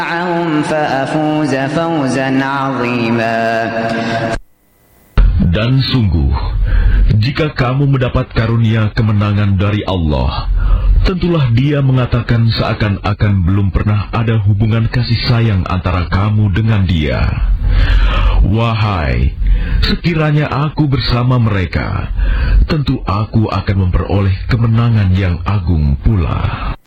فأفوز فوزا عظيما. Dan sungguh, jika kamu mendapat karunia kemenangan dari Allah, tentulah Dia mengatakan seakan-akan belum pernah ada hubungan kasih sayang antara kamu dengan Dia. Wahai, sekiranya aku bersama mereka, tentu aku akan memperoleh kemenangan yang agung pula.